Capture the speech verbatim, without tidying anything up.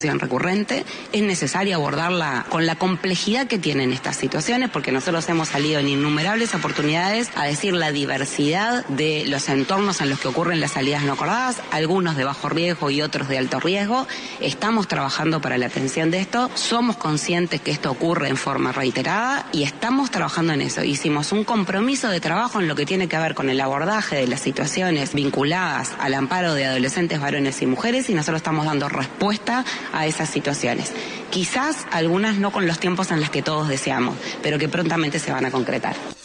recurrente, es necesario abordarla con la complejidad que tienen estas situaciones, porque nosotros hemos salido en innumerables oportunidades a decir la diversidad de los entornos en los que ocurren las salidas no acordadas, algunos de bajo riesgo y otros de alto riesgo. Estamos trabajando para la atención de esto, somos conscientes que esto ocurre en forma reiterada y estamos trabajando en eso. Hicimos un compromiso de trabajo en lo que tiene que ver con el abordaje de las situaciones vinculadas al amparo de adolescentes, varones y mujeres, y nosotros estamos dando respuesta a esas situaciones. Quizás algunas no con los tiempos en los que todos deseamos, pero que prontamente se van a concretar.